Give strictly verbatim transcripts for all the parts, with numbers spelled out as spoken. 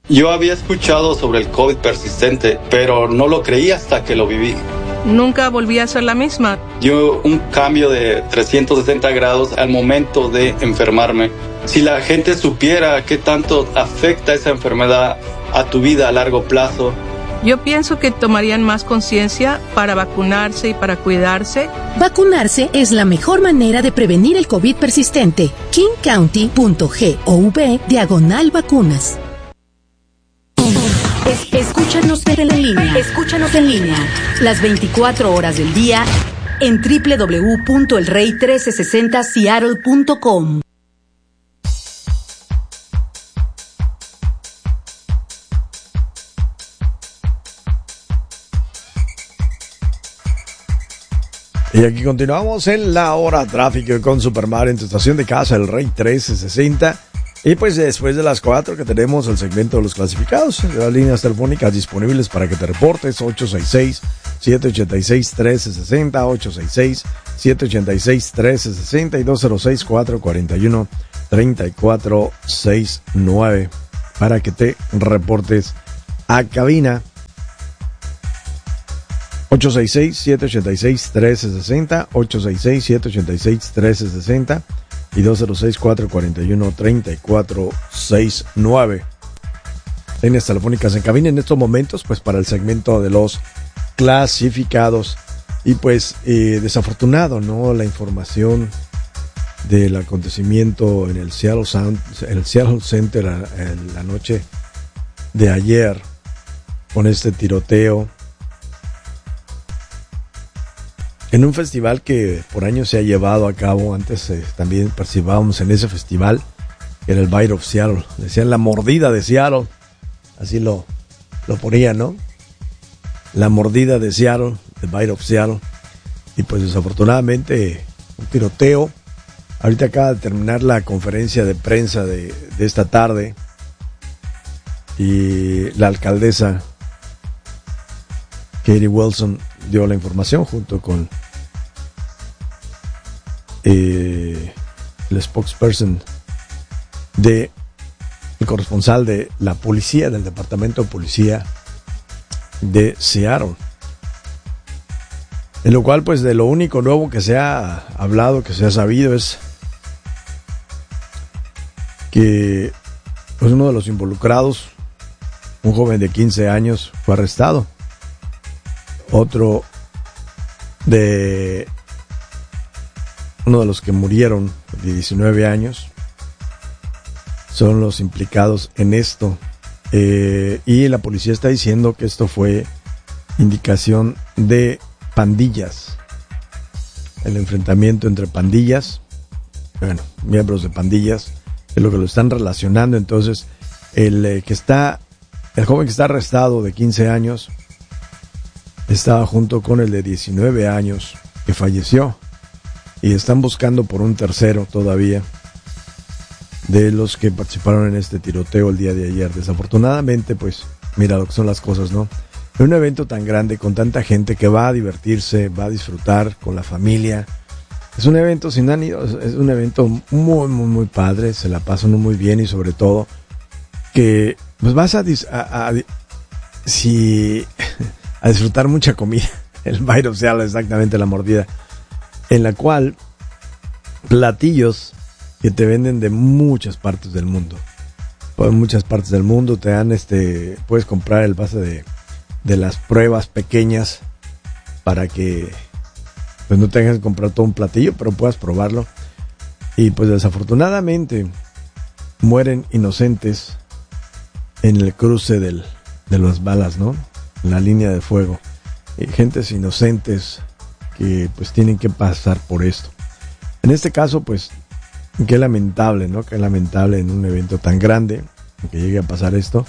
Yo había escuchado sobre el COVID persistente, pero no lo creí hasta que lo viví. Nunca volví a ser la misma. Dio un cambio de trescientos sesenta grados al momento de enfermarme. Si la gente supiera qué tanto afecta esa enfermedad a tu vida a largo plazo. Yo pienso que tomarían más conciencia para vacunarse y para cuidarse. Vacunarse es la mejor manera de prevenir el COVID persistente. kingcounty.gov diagonal vacunas. Es, escúchanos en línea. Escúchanos en línea. Las veinticuatro horas del día en doble u doble u doble u punto el rey trece sesenta seattle punto com. Y aquí continuamos en la hora tráfico con Supermar en tu estación de casa, el Rey trece sesenta. Y pues después de las cuatro que tenemos el segmento de los clasificados, las líneas telefónicas disponibles para que te reportes: ocho seis seis, siete ocho seis, uno tres seis cero, ocho seis seis, siete ocho seis, uno tres seis cero y dos cero seis, cuatro cuatro uno, tres cuatro seis nueve para que te reportes a cabina. ocho seis seis, siete ocho seis, uno tres seis cero, ocho seis seis, siete ocho seis, uno tres seis cero y dos cero seis, cuatro cuatro uno, tres cuatro seis nueve. Líneas telefónicas en cabina en estos momentos, pues para el segmento de los clasificados. Y pues eh, desafortunado, ¿no? La información del acontecimiento en el Seattle Sound, en el Seattle Center en la noche de ayer, con este tiroteo en un festival que por años se ha llevado a cabo. Antes eh, también participábamos en ese festival, que era el Bite of Seattle. Decían la mordida de Seattle, así lo, lo ponían, ¿no? La mordida de Seattle, the Bite of Seattle. Y pues desafortunadamente un tiroteo. Ahorita acaba de terminar la conferencia de prensa de, de esta tarde y la alcaldesa Katie Wilson dio la información junto con eh, el spokesperson de el corresponsal de la policía, del departamento de policía de Seattle. En lo cual, pues, de lo único nuevo que se ha hablado, que se ha sabido, es que pues, uno de los involucrados, un joven de quince años, fue arrestado. Otro de uno de los que murieron de diecinueve años son los implicados en esto, eh, y la policía está diciendo que esto fue indicación de pandillas, el enfrentamiento entre pandillas, bueno, miembros de pandillas, es lo que lo están relacionando. Entonces el eh, que está el joven que está arrestado de quince años estaba junto con el de diecinueve años que falleció, y están buscando por un tercero todavía de los que participaron en este tiroteo el día de ayer. Desafortunadamente, pues mira lo que son las cosas, ¿no? En un evento tan grande, con tanta gente que va a divertirse, va a disfrutar con la familia, es un evento sin ánimo, es un evento muy, muy, muy padre, se la pasan muy bien, y sobre todo que pues vas a, a, a si a disfrutar mucha comida. El Bite of Seattle, exactamente, la mordida, en la cual platillos que te venden de muchas partes del mundo, por muchas partes del mundo te dan este, puedes comprar el base de, de las pruebas pequeñas para que pues no tengas que comprar todo un platillo, pero puedas probarlo. Y pues desafortunadamente mueren inocentes en el cruce del, de las balas, ¿no? En la línea de fuego. Y gentes inocentes que pues tienen que pasar por esto. En este caso, pues, qué lamentable, ¿no? Qué lamentable en un evento tan grande que llegue a pasar esto.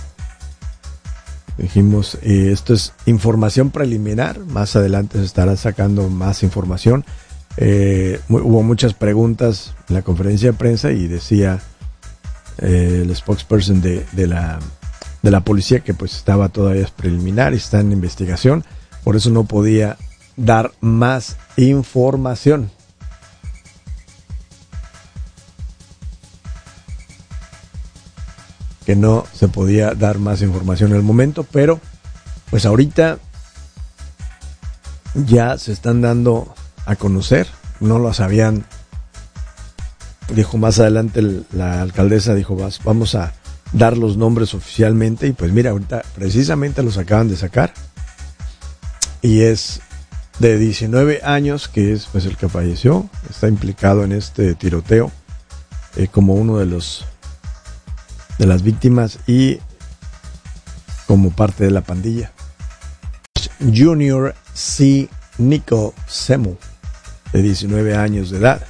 Dijimos, eh, esto es información preliminar. Más adelante se estará sacando más información. Eh, hubo muchas preguntas en la conferencia de prensa y decía eh, el spokesperson de, de la de la policía que pues estaba todavía preliminar y está en investigación, por eso no podía dar más información. que no se podía dar más información en el momento, pero pues ahorita ya se están dando a conocer, no lo sabían. Dijo más adelante el, la alcaldesa, dijo, vas, vamos a dar los nombres oficialmente, y pues mira, ahorita precisamente los acaban de sacar, y es de diecinueve años, que es pues el que falleció, está implicado en este tiroteo eh, como uno de los de las víctimas y como parte de la pandilla. Junior C. Nico Semu, de diecinueve años de edad.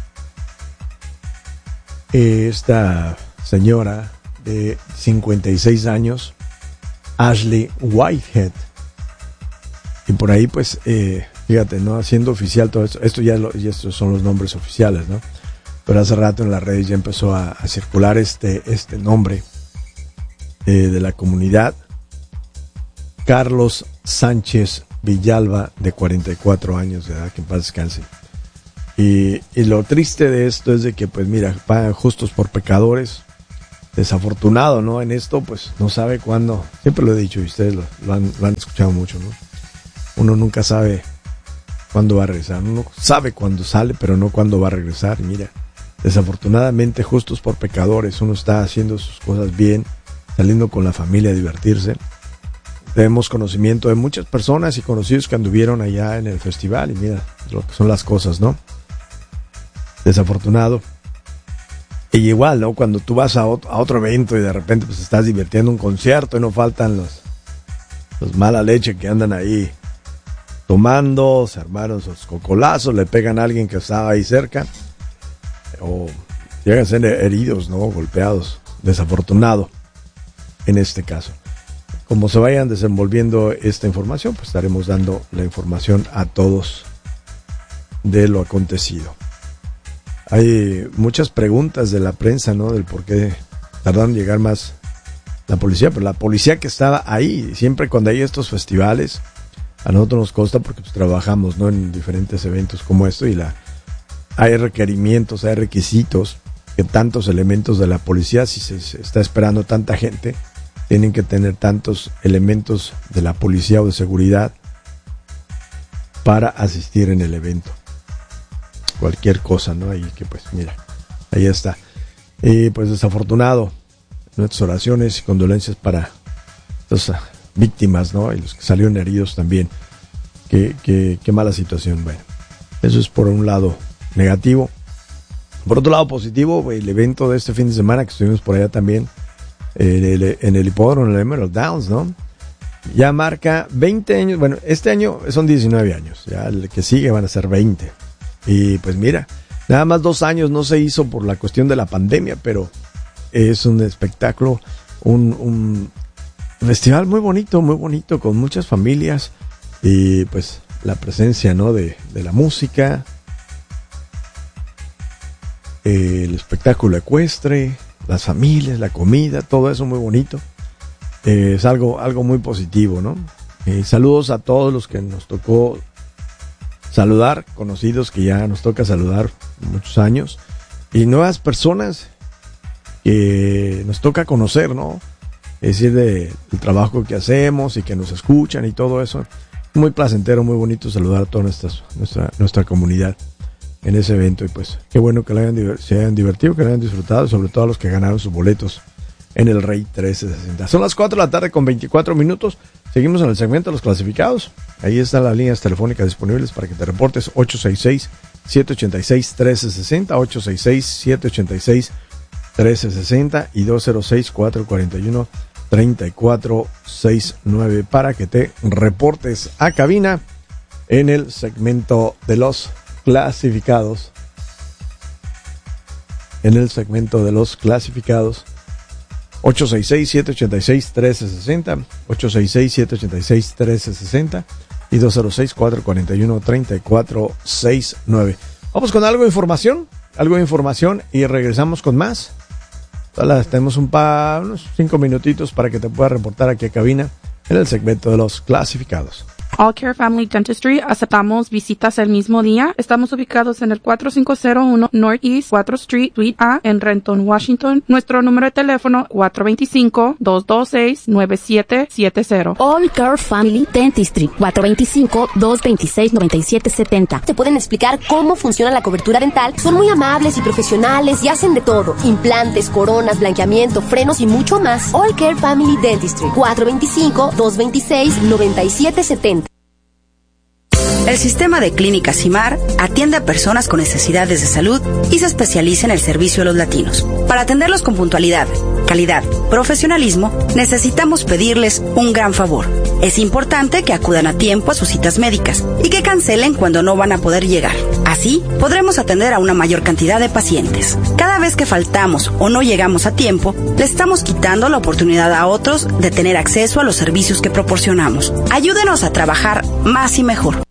Esta señora de cincuenta y seis años, Ashley Whitehead. Y por ahí, pues, eh, fíjate, ¿no? Haciendo oficial todo esto. Esto ya, lo, y estos son los nombres oficiales, ¿no? Pero hace rato en las redes ya empezó a, a circular este, este nombre eh, de la comunidad. Carlos Sánchez Villalba, de cuarenta y cuatro años de edad, que en paz descanse. Y, y lo triste de esto es de que, pues mira, pagan justos por pecadores. Desafortunado, ¿no? En esto, pues, no sabe cuándo. Siempre lo he dicho y ustedes lo, lo, han, lo han escuchado mucho, ¿no? Uno nunca sabe cuándo va a regresar. Uno sabe cuándo sale, pero no cuándo va a regresar. Y mira, desafortunadamente, justos por pecadores. Uno está haciendo sus cosas bien, saliendo con la familia a divertirse. Tenemos conocimiento de muchas personas y conocidos que anduvieron allá en el festival. Y mira lo que son las cosas, ¿no? Desafortunado. Y igual, ¿no? Cuando tú vas a otro, a otro evento y de repente pues estás divirtiendo un concierto y no faltan los, los mala leche que andan ahí tomando, se armaron sus cocolazos, le pegan a alguien que estaba ahí cerca, o llegan a ser heridos, ¿no? Golpeados. Desafortunado en este caso. Como se vayan desenvolviendo esta información, pues estaremos dando la información a todos de lo acontecido. Hay muchas preguntas de la prensa, ¿no? Del por qué tardaron en llegar más la policía, pero la policía que estaba ahí, siempre cuando hay estos festivales, a nosotros nos consta porque pues, trabajamos, ¿no? En diferentes eventos como esto, y la hay requerimientos, hay requisitos que tantos elementos de la policía, si se, se está esperando tanta gente, tienen que tener tantos elementos de la policía o de seguridad para asistir en el evento. Cualquier cosa, ¿no? Ahí que pues mira, ahí está. Y pues desafortunado, nuestras oraciones y condolencias para estas víctimas, ¿no? Y los que salieron heridos también. Qué, qué, qué mala situación. Bueno, eso es por un lado negativo. Por otro lado positivo, el evento de este fin de semana que estuvimos por allá también, en el, en el hipódromo, en el Emerald Downs, ¿no? Ya marca veinte años, bueno, este año son diecinueve años, ya el que sigue van a ser veinte. Y pues mira, nada más dos años no se hizo por la cuestión de la pandemia, pero es un espectáculo, un, un festival muy bonito, muy bonito, con muchas familias y pues la presencia, ¿no? de, de la música, el espectáculo ecuestre, las familias, la comida, todo eso muy bonito. Eh, es algo, algo muy positivo, ¿no? Eh, saludos a todos los que nos tocó saludar, conocidos que ya nos toca saludar muchos años, y nuevas personas que nos toca conocer, ¿no? Es decir, de, del trabajo que hacemos y que nos escuchan y todo eso. Muy placentero, muy bonito saludar a toda nuestra, nuestra, nuestra comunidad en ese evento, y pues qué bueno que lo hayan, se hayan divertido, que lo hayan disfrutado, sobre todo a los que ganaron sus boletos en el Rey trece sesenta. Son las cuatro de la tarde con veinticuatro minutos. Seguimos en el segmento de los clasificados. Ahí están las líneas telefónicas disponibles para que te reportes: ocho seis seis, siete ocho seis, uno tres seis cero, ocho seis seis, siete ocho seis, uno tres seis cero y dos cero seis, cuatro cuatro uno, tres cuatro seis nueve para que te reportes a cabina en el segmento de los clasificados. En el segmento de los clasificados. ocho seis seis, siete ocho seis, uno tres seis cero, ocho seis seis, siete ocho seis, uno tres seis cero y dos cero seis, cuatro cuatro uno, tres cuatro seis nueve. Vamos con algo de información, algo de información y regresamos con más. Tenemos un par, unos cinco minutitos para que te puedas reportar aquí a cabina en el segmento de los clasificados. All Care Family Dentistry aceptamos visitas el mismo día. Estamos ubicados en el cuatro cinco cero uno Northeast cuatro Street, Suite A, en Renton, Washington. Nuestro número de teléfono cuatro dos cinco, dos dos seis, nueve siete siete cero. All Care Family Dentistry, cuatro dos cinco, dos dos seis, nueve siete siete cero. Te pueden explicar cómo funciona la cobertura dental. Son muy amables y profesionales y hacen de todo. Implantes, coronas, blanqueamiento, frenos y mucho más. All Care Family Dentistry, cuatro dos cinco, dos dos seis, nueve siete siete cero. El sistema de clínicas CIMAR atiende a personas con necesidades de salud y se especializa en el servicio a los latinos. Para atenderlos con puntualidad, calidad, profesionalismo, necesitamos pedirles un gran favor. Es importante que acudan a tiempo a sus citas médicas y que cancelen cuando no van a poder llegar. Así, podremos atender a una mayor cantidad de pacientes. Cada vez que faltamos o no llegamos a tiempo, le estamos quitando la oportunidad a otros de tener acceso a los servicios que proporcionamos. Ayúdenos a trabajar más y mejor.